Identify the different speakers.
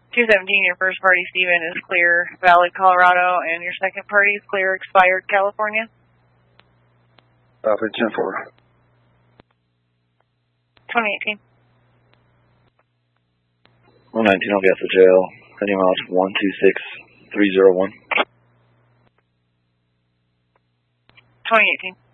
Speaker 1: 217, your first party, Steven, is clear, valid Colorado, and your second party is clear, expired California.
Speaker 2: Alpha 10-4.
Speaker 1: 2018.
Speaker 3: 119, I'll get to jail. Heading miles 126301.
Speaker 1: 2018.